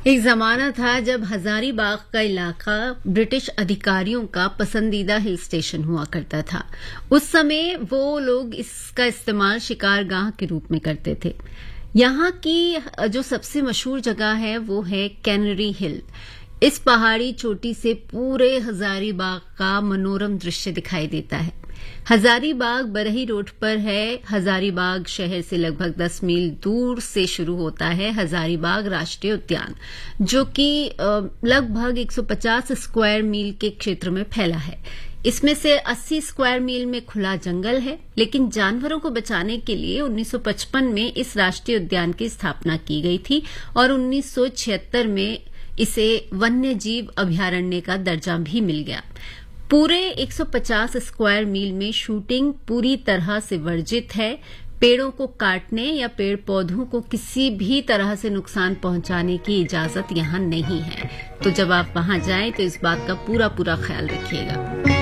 एक जमाना था जब हजारीबाग का इलाका ब्रिटिश अधिकारियों का पसंदीदा हिल स्टेशन हुआ करता था। उस समय वो लोग इसका इस्तेमाल शिकारगाह के रूप में करते थे। यहाँ की जो सबसे मशहूर जगह है वो है कैनरी हिल। इस पहाड़ी चोटी से पूरे हजारीबाग का मनोरम दृश्य दिखाई देता है। हजारीबाग बरही रोड पर है। हजारीबाग शहर से लगभग 10 मील दूर से शुरू होता है हजारीबाग राष्ट्रीय उद्यान, जो कि लगभग 150 स्क्वायर मील के क्षेत्र में फैला है। इसमें से 80 स्क्वायर मील में खुला जंगल है, लेकिन जानवरों को बचाने के लिए 1955 में इस राष्ट्रीय उद्यान की स्थापना की गई थी और 1976 में इसे वन्य जीव अभयारण्य का दर्जा भी मिल गया। पूरे 150 स्क्वायर मील में शूटिंग पूरी तरह से वर्जित है। पेड़ों को काटने या पेड़ पौधों को किसी भी तरह से नुकसान पहुंचाने की इजाजत यहां नहीं है। तो जब आप वहां जाएं तो इस बात का पूरा ख्याल रखिएगा।